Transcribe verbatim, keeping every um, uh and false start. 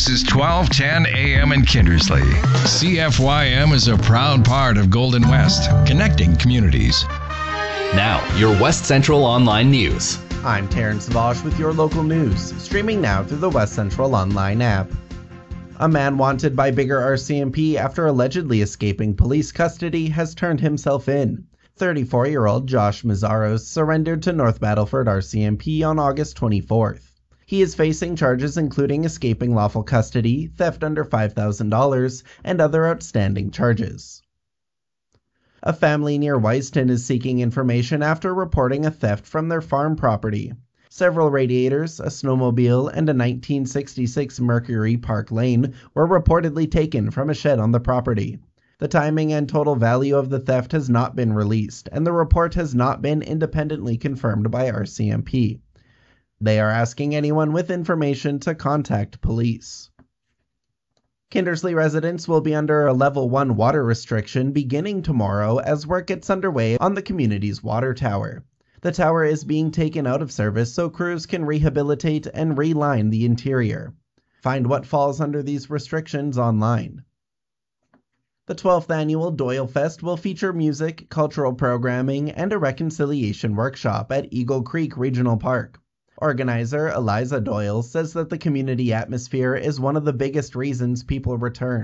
This is twelve ten A M in Kindersley. C F Y M is a proud part of Golden West, connecting communities. Now, your West Central Online News. I'm Terrence Vosh with your local news, streaming now through the West Central Online app. A man wanted by Bigger R C M P after allegedly escaping police custody has turned himself in. thirty-four-year-old Josh Mazzaros surrendered to North Battleford R C M P on August twenty-fourth. He is facing charges including escaping lawful custody, theft under five thousand dollars, and other outstanding charges. A family near Weiston is seeking information after reporting a theft from their farm property. Several radiators, a snowmobile, and a nineteen sixty-six Mercury Park Lane were reportedly taken from a shed on the property. The timing and total value of the theft has not been released, and the report has not been independently confirmed by R C M P. They are asking anyone with information to contact police. Kindersley residents will be under a level one water restriction beginning tomorrow as work gets underway on the community's water tower. The tower is being taken out of service so crews can rehabilitate and reline the interior. Find what falls under these restrictions online. The twelfth annual Doyle Fest will feature music, cultural programming, and a reconciliation workshop at Eagle Creek Regional Park. Organizer Eliza Doyle says that the community atmosphere is one of the biggest reasons people return.